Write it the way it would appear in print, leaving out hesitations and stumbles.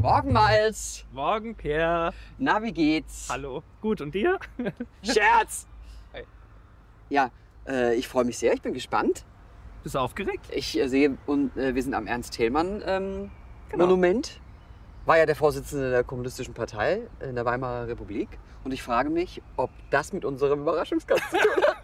Morgen, Miles. Morgen, Per. Na, wie geht's? Hallo. Gut, und dir? Scherz! Hi. Ja, ich freue mich sehr. Ich bin gespannt. Bist du aufgeregt? Ich sehe, wir sind am Ernst-Thälmann Genau. Monument. War ja der Vorsitzende der Kommunistischen Partei in der Weimarer Republik. Und ich frage mich, ob das mit unserem Überraschungsgast zu tun hat.